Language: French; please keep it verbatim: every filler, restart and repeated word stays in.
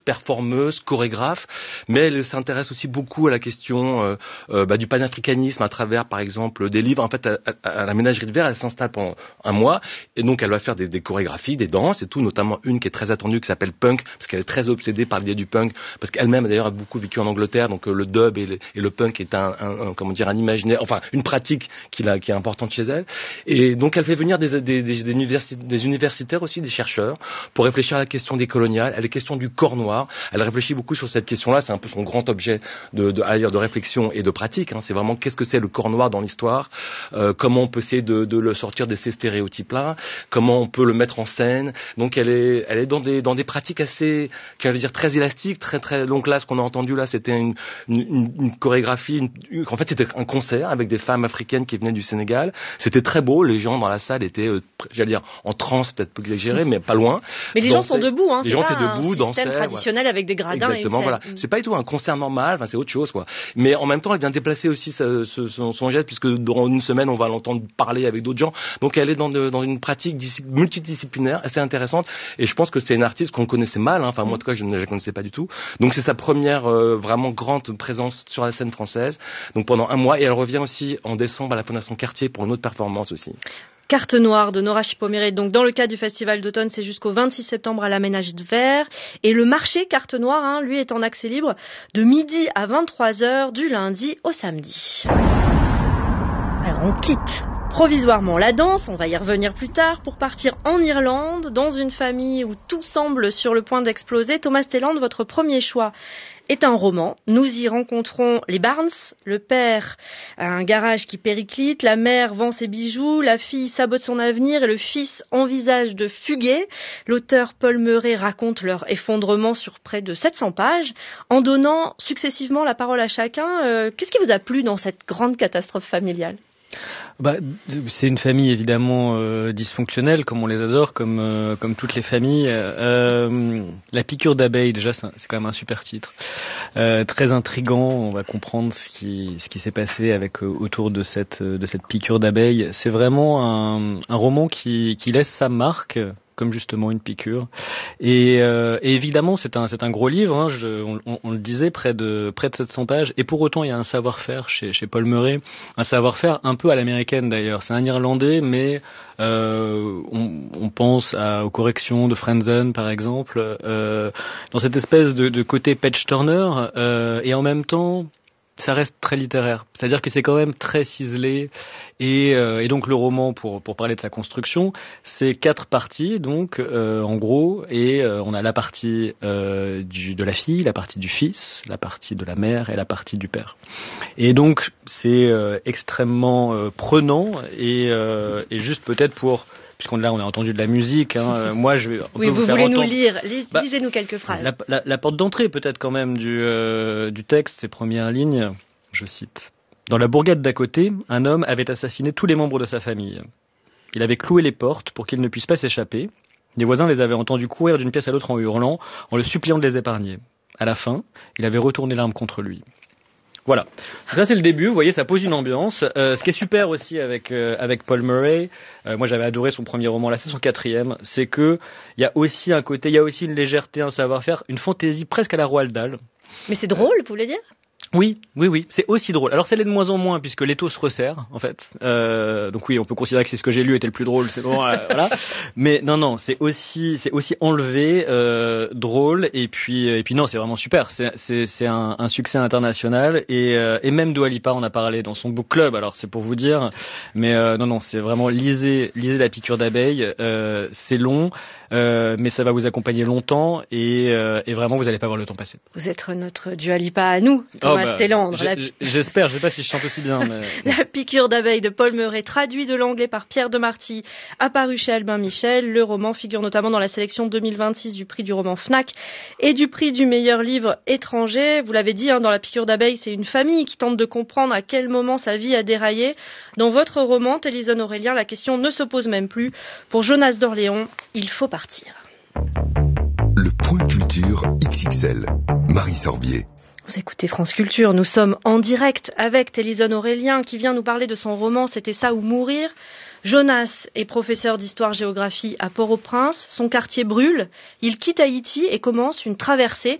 performeuse, chorégraphe, mais elle s'intéresse aussi beaucoup à la question euh, euh, bah, du panafricanisme à travers, par exemple, des livres. En fait, à, à, à la Ménagerie de Verre, elle s'installe pendant un mois, et donc elle va faire des, des chorégraphies, des danses et tout, notamment une qui est très attendue, qui s'appelle Punk, parce qu'elle est très obsédée par l'idée du punk, parce qu'elle-même d'ailleurs a beaucoup vécu en Angleterre, donc euh, le dub et le, et le punk est un, un, un, comment dire, un imaginaire, enfin une pratique qui, la, qui est importante chez elle. Et donc elle fait venir des, des, des, des, universi- des universitaires aussi, des chercheurs, pour réfléchir à la question des coloniales, à la question du corps noir. Elle réfléchit beaucoup sur cette question-là, c'est un peu son grand objet de, de, à dire, de réflexion et de pratique. Hein. C'est vraiment qu'est-ce que c'est le corps noir dans l'histoire, euh, comment on peut essayer de, de le sortir de ces stéréotypes-là, comment on peut le mettre en scène. Donc elle est, elle est dans des, dans des pratiques assez, je veux dire, très élastiques, très très longues. Là, ce qu'on a entendu là, c'était une, une, une, une chorégraphie. Une, une, en fait, c'était un concert avec des femmes africaines qui venaient du Sénégal. C'était très beau. Les gens dans la salle étaient, euh, j'allais dire, en transe, peut-être peu exagéré, mais pas loin. Mais les gens sont debout, hein. Les gens étaient debout, dansaient. Avec des gradins. Exactement, et voilà. C'est pas du tout un concert normal, enfin c'est autre chose, quoi. Mais en même temps, elle vient déplacer aussi sa, ce, son, son geste, puisque dans une semaine, on va l'entendre parler avec d'autres gens. Donc elle est dans, de, dans une pratique dis- multidisciplinaire assez intéressante. Et je pense que c'est une artiste qu'on connaissait mal. Hein. Enfin moi en tout cas, je ne la connaissais pas du tout. Donc c'est sa première euh, vraiment grande présence sur la scène française. Donc pendant un mois, et elle revient aussi en décembre à la Fondation Cartier pour une autre performance aussi. Carte noire de Nora Chipoméré. Donc, dans le cadre du Festival d'automne, c'est jusqu'au vingt-six septembre à la Ménagerie de Verre. Et le marché Carte noire, hein, lui, est en accès libre de midi à vingt-trois heures du lundi au samedi. Alors, on quitte provisoirement la danse, on va y revenir plus tard, pour partir en Irlande, dans une famille où tout semble sur le point d'exploser. Thomas Stelland, votre premier choix est un roman. Nous y rencontrons les Barnes. Le père a un garage qui périclite, la mère vend ses bijoux, la fille sabote son avenir et le fils envisage de fuguer. L'auteur Paul Meuret raconte leur effondrement sur près de sept cents pages. En donnant successivement la parole à chacun, euh, qu'est-ce qui vous a plu dans cette grande catastrophe familiale ? Bah, c'est une famille évidemment euh, dysfonctionnelle, comme on les adore, comme euh, comme toutes les familles. Euh, la piqûre d'abeille, déjà, c'est, c'est quand même un super titre, euh, très intriguant. On va comprendre ce qui ce qui s'est passé avec euh, autour de cette de cette piqûre d'abeille. C'est vraiment un un roman qui qui laisse sa marque, comme justement une piqûre. Et, euh, et évidemment, c'est un c'est un gros livre. Hein, je, on, on, on le disait, près de près de sept cents pages. Et pour autant, il y a un savoir-faire chez chez Paul Meuret, un savoir-faire un peu à l'américaine d'ailleurs. C'est un Irlandais, mais euh, on, on pense à, aux corrections de Franzen par exemple, euh, dans cette espèce de, de côté page turner, euh, et en même temps, ça reste très littéraire. C'est-à-dire que c'est quand même très ciselé. Et, euh, et donc le roman, pour pour parler de sa construction, c'est quatre parties, donc euh, en gros, et euh, on a la partie euh, du, de la fille, la partie du fils, la partie de la mère et la partie du père. Et donc c'est euh, extrêmement euh, prenant et, euh, et juste peut-être pour... Puisqu'on là on a entendu de la musique, hein, moi je vais. Oui, vous, vous faire voulez entendre... nous lire. Lis, bah, lisez-nous quelques phrases. La, la, la porte d'entrée peut-être quand même du, euh, du texte, ces premières lignes, je cite. Dans la bourgade d'à côté, un homme avait assassiné tous les membres de sa famille. Il avait cloué les portes pour qu'ils ne puissent pas s'échapper. Les voisins les avaient entendus courir d'une pièce à l'autre en hurlant, en le suppliant de les épargner. À la fin, il avait retourné l'arme contre lui. Voilà. Ça c'est le début. Vous voyez, ça pose une ambiance. Euh, ce qui est super aussi avec euh, avec Paul Meuret, euh, moi j'avais adoré son premier roman. Là, c'est son quatrième. C'est que il y a aussi un côté, il y a aussi une légèreté, un savoir-faire, une fantaisie presque à la Roald Dahl. Mais c'est drôle, vous voulez dire ? Oui, oui, oui, c'est aussi drôle. Alors, c'est l'est de moins en moins, puisque l'étau se resserre, en fait. Euh, donc oui, on peut considérer que c'est ce que j'ai lu était le plus drôle, c'est bon, euh, voilà. Mais non, non, c'est aussi, c'est aussi enlevé, euh, drôle, et puis, et puis non, c'est vraiment super. C'est, c'est, c'est un, un succès international, et, euh, et même Dua Lipa en a parlé dans son book club. Alors, c'est pour vous dire, mais euh, non, non, c'est vraiment lisez, lisez La piqûre d'abeille. Euh, c'est long. Euh, mais ça va vous accompagner longtemps et, euh, et vraiment vous n'allez pas voir le temps passer. Vous êtes notre Dua Lipa à nous, Thomas oh bah, Stelland. La... J'espère, je ne sais pas si je chante aussi bien. Mais... La piqûre d'abeille de Paul Meuret, traduit de l'anglais par Pierre Demarty, apparu chez Albin Michel. Le roman figure notamment dans la sélection deux mille vingt-six du prix du roman Fnac et du prix du meilleur livre étranger. Vous l'avez dit, hein, dans La piqûre d'abeille, c'est une famille qui tente de comprendre à quel moment sa vie a déraillé. Dans votre roman, Télison Aurélien, la question ne se pose même plus. Pour Jonas d'Orléans, il faut partir. Le point culture X X L. Marie Sorbier. Vous écoutez France Culture, nous sommes en direct avec Télison Aurélien qui vient nous parler de son roman « C'était ça ou mourir ». Jonas est professeur d'histoire-géographie à Port-au-Prince. Son quartier brûle. Il quitte Haïti et commence une traversée